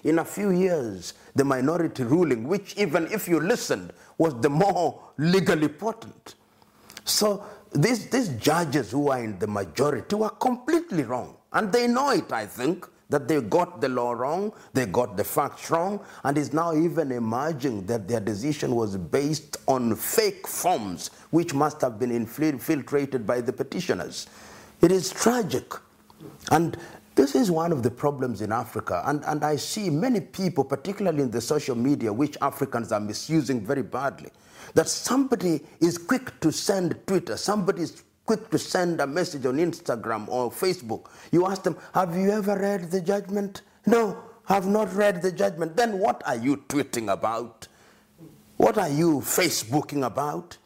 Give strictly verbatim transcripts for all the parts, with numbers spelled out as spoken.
in a few years, the minority ruling, which even if you listened, was the more legally potent. So these, these judges who are in the majority were completely wrong. And they know it, I think, that they got the law wrong, they got the facts wrong, and it's now even emerging that their decision was based on fake forms, which must have been infiltrated by the petitioners. It is tragic. And this is one of the problems in Africa. And, and I see many people, particularly in the social media, which Africans are misusing very badly, that somebody is quick to send Twitter, somebody is quick to send a message on Instagram or Facebook. You ask them, have you ever read the judgment? No, I've not read the judgment. Then what are you tweeting about? What are you Facebooking about?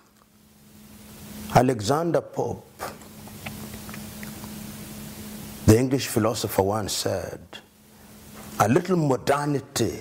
Alexander Pope, the English philosopher, once said, a little modernity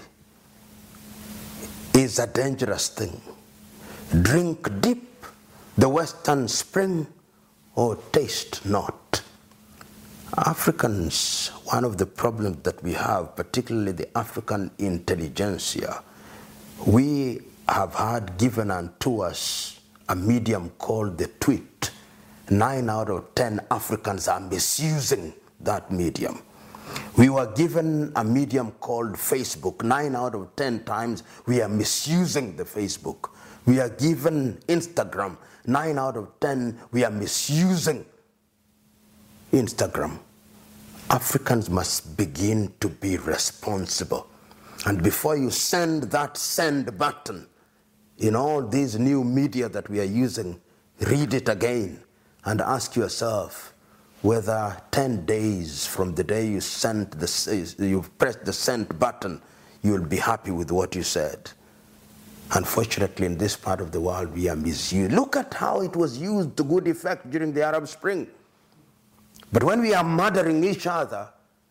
is a dangerous thing. Drink deep the western spring, or taste not. Africans, one of the problems that we have, particularly the African intelligentsia, we have had given unto us a medium called the tweet. Nine out of ten Africans are misusing that medium. We were given a medium called Facebook. Nine out of ten times we are misusing the Facebook. We are given Instagram. Nine out of ten, we are misusing Instagram. Africans must begin to be responsible. And before you send that send button in all these new media that we are using, read it again and ask yourself whether ten days from the day you sent the, you pressed the send button, you'll be happy with what you said. Unfortunately, in this part of the world, we are misused. Look at how it was used to good effect during the Arab Spring. But when we are murdering each other,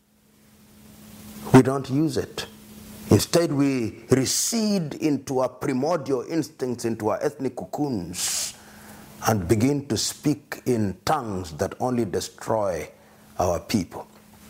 we don't use it. Instead, we recede into our primordial instincts, into our ethnic cocoons, and begin to speak in tongues that only destroy our people.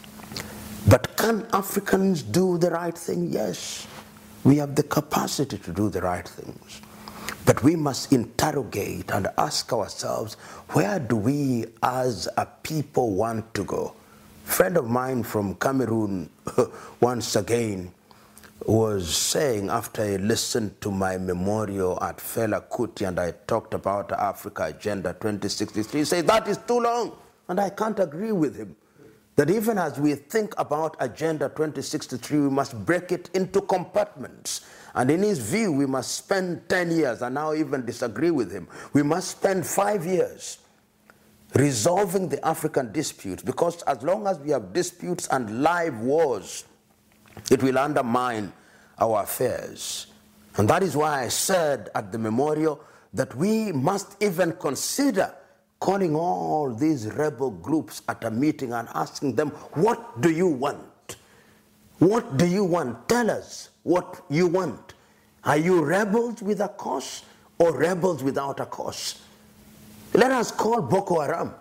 But can Africans do the right thing? Yes. We have the capacity to do the right things. But we must interrogate and ask ourselves, where do we as a people want to go? A friend of mine from Cameroon once again was saying, after he listened to my memorial at Fela Kuti and I talked about Africa Agenda twenty sixty-three, he said, that is too long. And I can't agree with him. That even as we think about Agenda twenty sixty-three, we must break it into compartments. And in his view, we must spend ten years, and now even disagree with him. We must spend five years resolving the African disputes, because as long as we have disputes and live wars, it will undermine our affairs. And that is why I said at the memorial that we must even consider calling all these rebel groups at a meeting and asking them, what do you want? What do you want? Tell us what you want. Are you rebels with a cause or rebels without a cause? Let us call Boko Haram.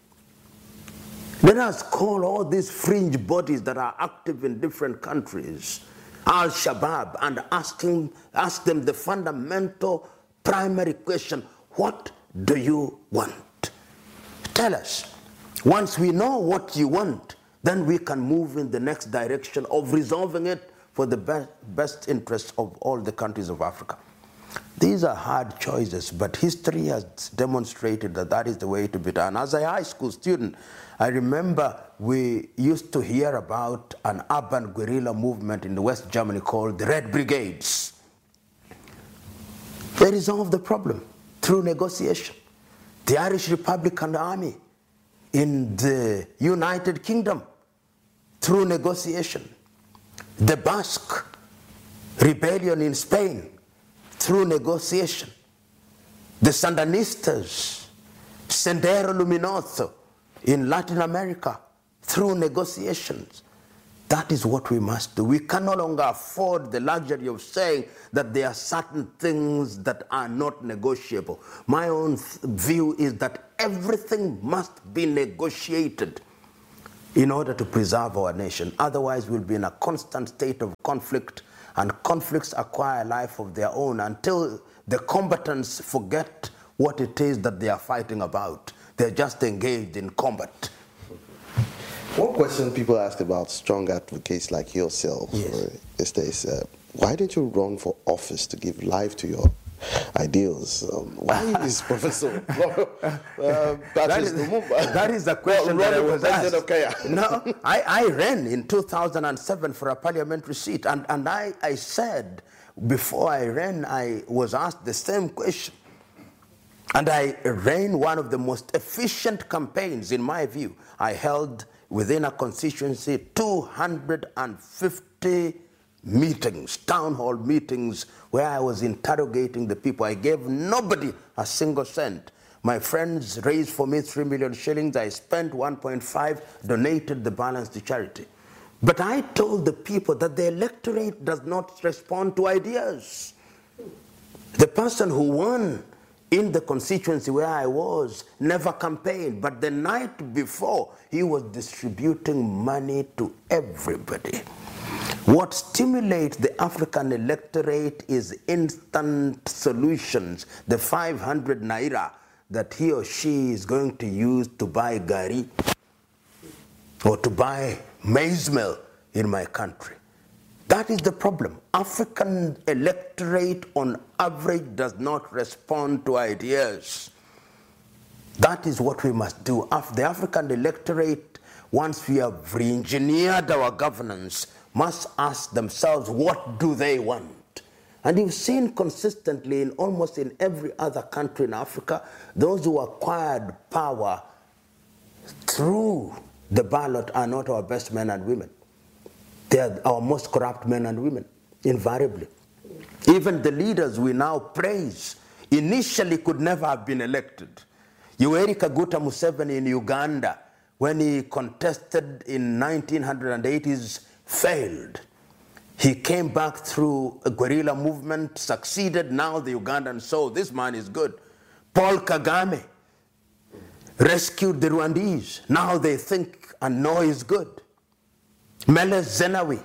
Let us call all these fringe bodies that are active in different countries, Al-Shabaab, and asking, ask them the fundamental primary question, what do you want? Tell us. Once we know what you want, then we can move in the next direction of resolving it for the best, best interests of all the countries of Africa. These are hard choices, but history has demonstrated that that is the way to be done. As a high school student, I remember we used to hear about an urban guerrilla movement in West Germany called the Red Brigades. They resolved the problem through negotiation. The Irish Republican Army in the United Kingdom, through negotiation. The Basque rebellion in Spain, through negotiation. The Sandinistas, Sendero Luminoso in Latin America, through negotiations. That is what we must do. We can no longer afford the luxury of saying that there are certain things that are not negotiable. My own view is that everything must be negotiated. in order to preserve our nation. Otherwise, we'll be in a constant state of conflict, and conflicts acquire a life of their own until the combatants forget what it is that they are fighting about. They're just engaged in combat. One question people ask about strong advocates like yourself yes. is this, uh, why didn't you run for office to give life to your ideals? Um, why is Professor uh, that, is, that is the question well, that I was asked. Of Kenya. No, I, I ran in two thousand seven for a parliamentary seat, and, and I, I said, before I ran, I was asked the same question. And I ran one of the most efficient campaigns, in my view. I held within a constituency two hundred fifty meetings, town hall meetings, where I was interrogating the people. I gave nobody a single cent. My friends raised for me three million shillings. I spent one point five, donated the balance to charity. But I told the people that the electorate does not respond to ideas. The person who won in the constituency where I was never campaigned, but the night before, he was distributing money to everybody. What stimulates the African electorate is instant solutions. The five hundred naira that he or she is going to use to buy gari or to buy maize meal in my country. That is the problem. African electorate on average does not respond to ideas. That is what we must do. The African electorate, once we have re-engineered our governance, must ask themselves, what do they want? And you've seen consistently in almost in every other country in Africa, those who acquired power through the ballot are not our best men and women. They are our most corrupt men and women, invariably. Even the leaders we now praise initially could never have been elected. Yoweri Kaguta Museveni in Uganda, when he contested in nineteen eighties, failed. He came back through a guerrilla movement, succeeded. Now the Ugandans saw this man is good. Paul Kagame rescued the Rwandese. Now they think and know he's good. Meles Zenawi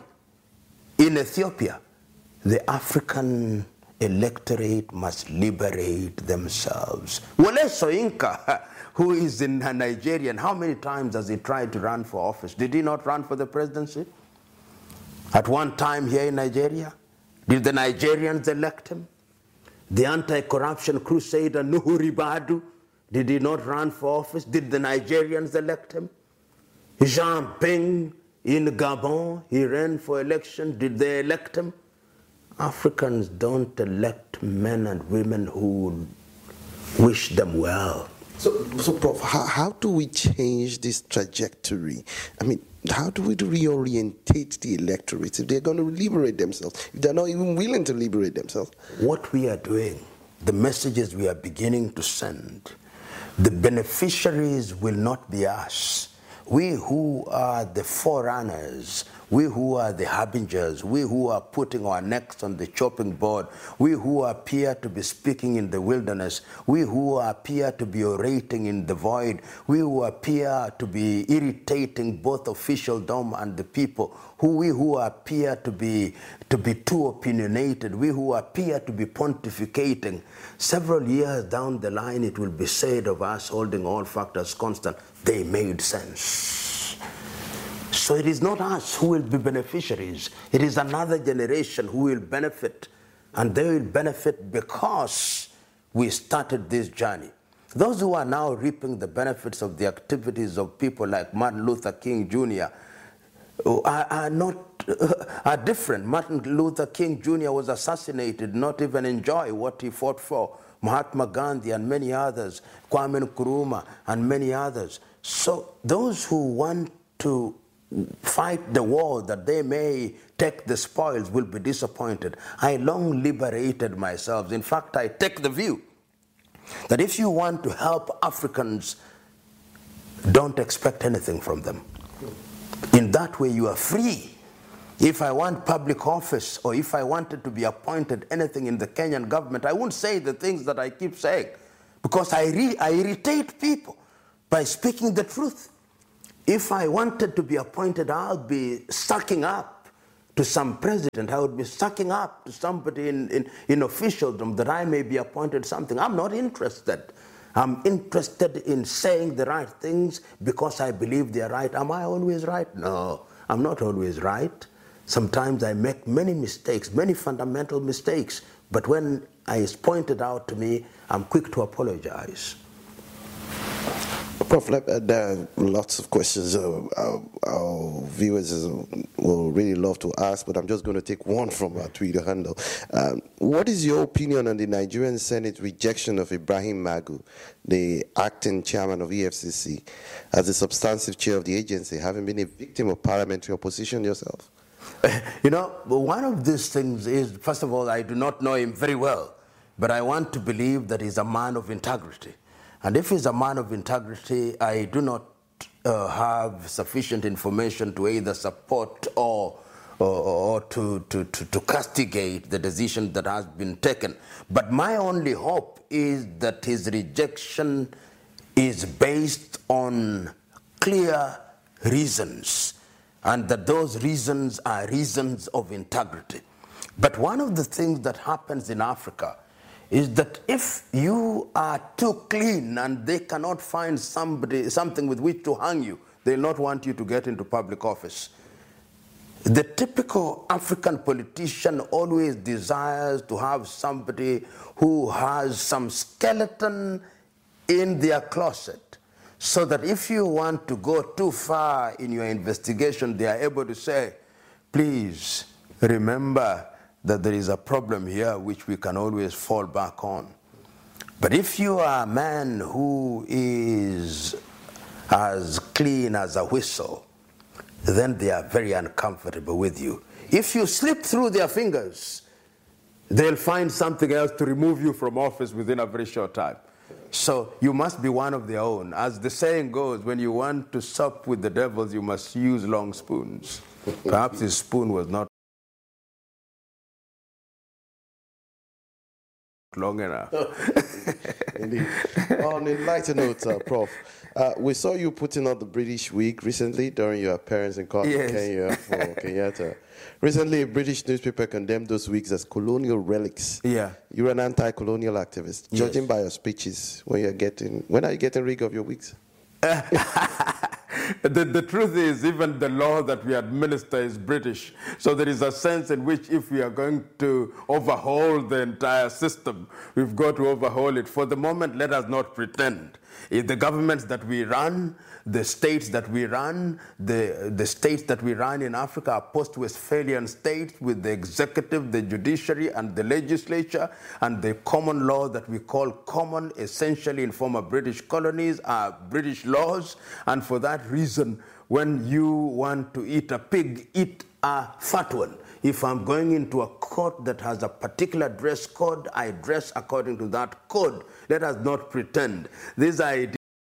in Ethiopia. The African electorate must liberate themselves. Wole Soyinka, who is in Nigerian, how many times has he tried to run for office? Did he not run for the presidency? At one time here in Nigeria, did the Nigerians elect him? The anti-corruption crusader Nuhu Ribadu, did he not run for office? Did the Nigerians elect him? Jean Ping in Gabon, he ran for election. Did they elect him? Africans don't elect men and women who wish them well. So, so Prof, how, how do we change this trajectory? I mean, how do we reorientate the electorate if they're going to liberate themselves, if they're not even willing to liberate themselves? What we are doing, the messages we are beginning to send, the beneficiaries will not be us. We who are the forerunners, we who are the harbingers, we who are putting our necks on the chopping board, we who appear to be speaking in the wilderness, we who appear to be orating in the void, we who appear to be irritating both officialdom and the people, who we who appear to be to be too opinionated, we who appear to be pontificating. Several years down the line, it will be said of us, holding all factors constant, they made sense. So it is not us who will be beneficiaries. It is another generation who will benefit, and they will benefit because we started this journey. Those who are now reaping the benefits of the activities of people like Martin Luther King Junior are, are not are different. Martin Luther King Junior was assassinated, not even enjoy what he fought for. Mahatma Gandhi and many others, Kwame Nkrumah and many others. So those who want to fight the war that they may take the spoils will be disappointed. I long liberated myself. In fact, I take the view that if you want to help Africans, don't expect anything from them. In that way, you are free. If I want public office, or if I wanted to be appointed anything in the Kenyan government, I wouldn't say the things that I keep saying, because I, re I irritate people by speaking the truth. If I wanted to be appointed, I'll be sucking up to some president. I would be sucking up to somebody in, in, in officialdom that I may be appointed something. I'm not interested. I'm interested in saying the right things because I believe they're right. Am I always right? No, I'm not always right. Sometimes I make many mistakes, many fundamental mistakes. But when it's pointed out to me, I'm quick to apologize. Prof, there are lots of questions uh, our, our viewers will really love to ask, but I'm just going to take one from our Twitter handle. Um, what is your opinion on the Nigerian Senate rejection of Ibrahim Magu, the acting chairman of E F C C, as the substantive chair of the agency, having been a victim of parliamentary opposition yourself? You know, one of these things is, first of all, I do not know him very well, but I want to believe that he's a man of integrity. And if he's a man of integrity, I do not uh, have sufficient information to either support or, or, or to, to, to, to castigate the decision that has been taken. But my only hope is that his rejection is based on clear reasons, and that those reasons are reasons of integrity. But one of the things that happens in Africa is that if you are too clean and they cannot find somebody, something with which to hang you, they'll not want you to get into public office. The typical African politician always desires to have somebody who has some skeleton in their closet, so that if you want to go too far in your investigation, they are able to say, please remember that there is a problem here which we can always fall back on. But if you are a man who is as clean as a whistle, then they are very uncomfortable with you. If you slip through their fingers, they'll find something else to remove you from office within a very short time. So you must be one of their own. As the saying goes, when you want to sup with the devils, you must use long spoons. Perhaps his spoon was not long enough. Indeed. On a lighter note, uh, Prof, uh, we saw you putting on the British wig recently during your appearance in court yes. in Kenya for Kenyatta. Recently, a British newspaper condemned those wigs as colonial relics. Yeah. You're an anti-colonial activist. Yes. Judging by your speeches, when you're getting, when are you getting rid of your wigs? The, the truth is, even the law that we administer is British. So there is a sense in which if we are going to overhaul the entire system, we've got to overhaul it. For the moment, let us not pretend. If the governments that we run, the states that we run, the, the states that we run in Africa are post-Westphalian states with the executive, the judiciary, and the legislature, and the common law that we call common, essentially in former British colonies, are British laws. And for that reason, when you want to eat a pig, eat a fat one. If I'm going into a court that has a particular dress code, I dress according to that code. Let us not pretend. This idea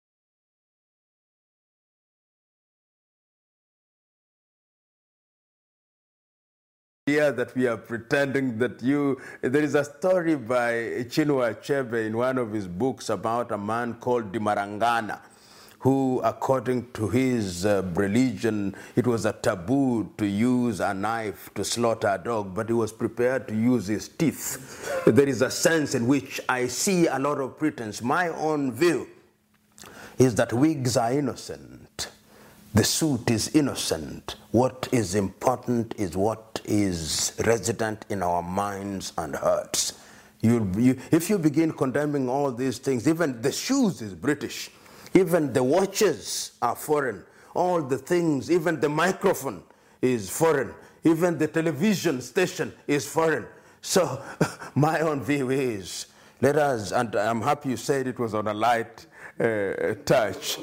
that we are pretending that you... There is a story by Chinua Achebe in one of his books about a man called Dimarangana, who, according to his uh, religion, it was a taboo to use a knife to slaughter a dog, but he was prepared to use his teeth. There is a sense in which I see a lot of pretense. My own view is that wigs are innocent. The suit is innocent. What is important is what is resident in our minds and hearts. You, you, if you begin condemning all these things, even the shoes is British. Even the watches are foreign. All the things, even the microphone is foreign. Even the television station is foreign. So my own view is, let us, and I'm happy you said it was on a light uh, touch.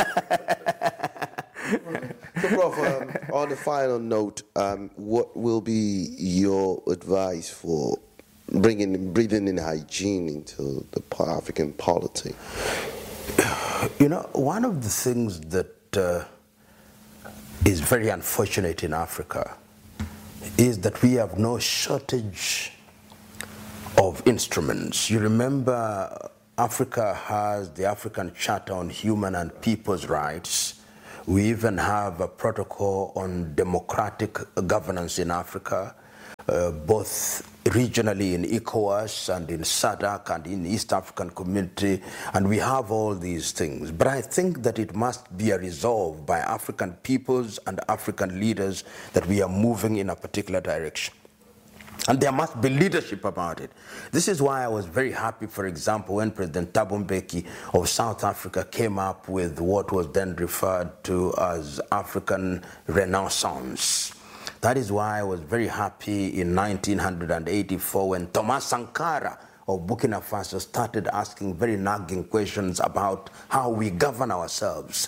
So, Prof, um, on the final note, um, what will be your advice for bringing, breathing in hygiene into the African polity? You know, one of the things that uh, is very unfortunate in Africa is that we have no shortage of instruments. You remember Africa has the African Charter on Human and People's Rights, We even have a protocol on democratic governance in Africa, uh, both regionally in ECOWAS and in SADC and in East African Community, and we have all these things. But I think that it must be a resolve by African peoples and African leaders that we are moving in a particular direction. And there must be leadership about it. This is why I was very happy, for example, when President Thabo Mbeki of South Africa came up with what was then referred to as African Renaissance. That is why I was very happy in nineteen eighty-four when Thomas Sankara of Burkina Faso started asking very nagging questions about how we govern ourselves.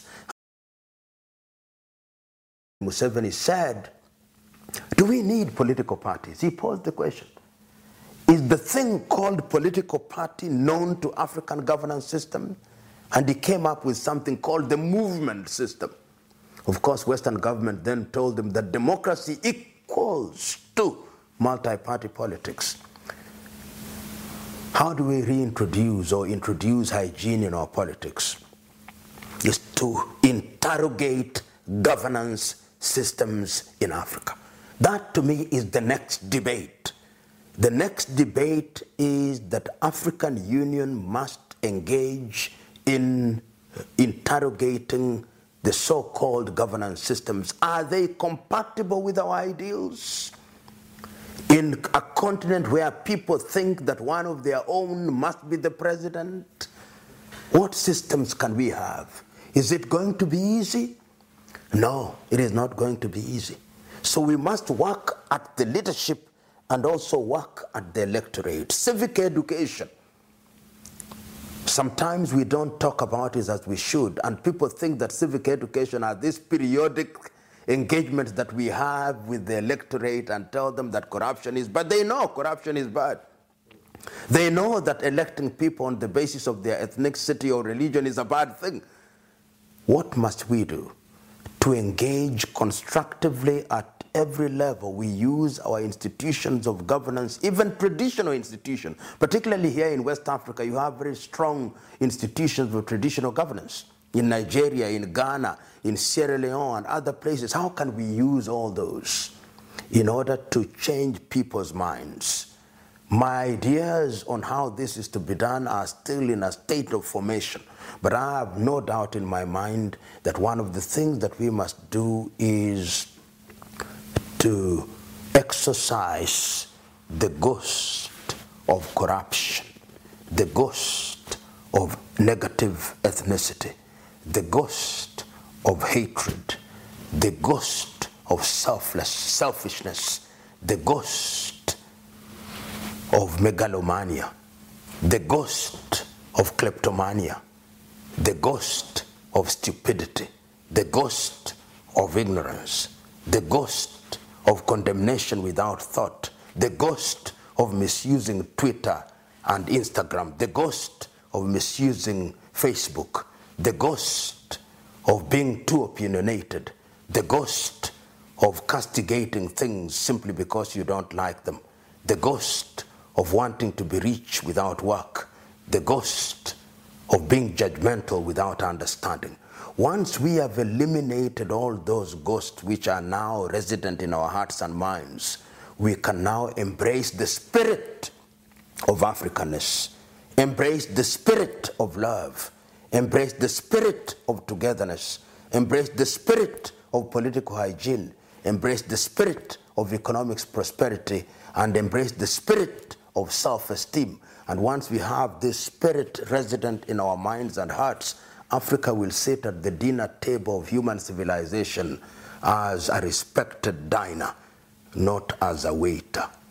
Museveni said, do we need political parties? He posed the question. Is the thing called political party known to African governance system? And he came up with something called the movement system. Of course, Western government then told him that democracy equals to multi-party politics. How do we reintroduce or introduce hygiene in our politics? Is to interrogate governance systems in Africa. That, to me, is the next debate. The next debate is that African Union must engage in interrogating the so-called governance systems. Are they compatible with our ideals? In a continent where people think that one of their own must be the president, what systems can we have? Is it going to be easy? No, it is not going to be easy. So we must work at the leadership and also work at the electorate. Civic education. Sometimes we don't talk about it as we should, and people think that civic education are these periodic engagements that we have with the electorate and tell them that corruption is bad. They know corruption is bad. They know that electing people on the basis of their ethnicity or religion is a bad thing. What must we do? To engage constructively at every level. We use our institutions of governance, even traditional institutions. Particularly here in West Africa, you have very strong institutions of traditional governance. In Nigeria, in Ghana, in Sierra Leone, and other places. How can we use all those in order to change people's minds? My ideas on how this is to be done are still in a state of formation. But I have no doubt in my mind that one of the things that we must do is to exorcise the ghost of corruption, the ghost of negative ethnicity, the ghost of hatred, the ghost of selfless selfishness, the ghost of megalomania, the ghost of kleptomania, the ghost of stupidity, the ghost of ignorance, the ghost of condemnation without thought, the ghost of misusing Twitter and Instagram, the ghost of misusing Facebook, the ghost of being too opinionated, the ghost of castigating things simply because you don't like them, the ghost of wanting to be rich without work, the ghost of being judgmental without understanding. Once we have eliminated all those ghosts which are now resident in our hearts and minds, we can now embrace the spirit of Africanness, embrace the spirit of love, embrace the spirit of togetherness, embrace the spirit of political hygiene, embrace the spirit of economic prosperity, and embrace the spirit of self-esteem. And once we have this spirit resident in our minds and hearts, Africa will sit at the dinner table of human civilization as a respected diner, not as a waiter.